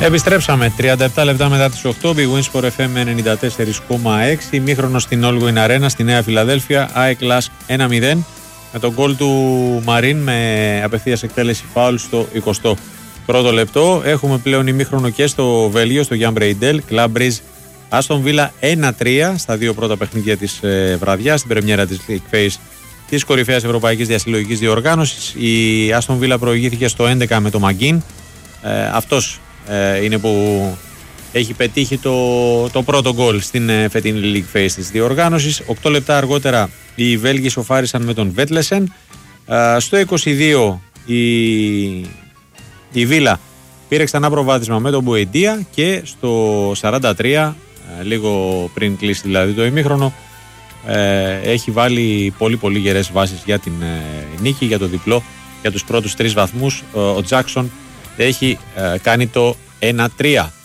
Επιστρέψαμε 37 λεπτά μετά τις 8. Big Win Sport FM 94,6. Ημίχρονο στην Allwyn Arena στη Νέα Φιλαδέλφια. ΑΕΚ Lask 1-0 με τον γκολ του Μαρίν με απευθείας εκτέλεση φάουλ στο 21ο λεπτό. Έχουμε πλέον ημίχρονο και στο Βέλγιο, στο Jan Breydel. Club Brugge Aston Villa 1-3 στα δύο πρώτα παιχνίδια της βραδιάς, στην πρεμιέρα της League Phase της κορυφαίας ευρωπαϊκής διασυλλογικής διοργάνωσης. Η Aston Villa προηγήθηκε στο 11 με το Μαγκίν. Αυτός είναι που έχει πετύχει το πρώτο γκολ στην φετινή League Phase της διοργάνωσης. 8 λεπτά αργότερα οι Βέλγοι σοφάρισαν με τον Βέτλεσεν. Στο 22 η Βίλα πήρε ξανά προβάδισμα με τον Μπουεντία και στο 43, λίγο πριν κλείσει δηλαδή το ημίχρονο, έχει βάλει πολύ γερές βάσεις για την νίκη, για το διπλό, για τους πρώτους 3 βαθμούς. Ο Τζάκσον έχει κάνει το 1-3.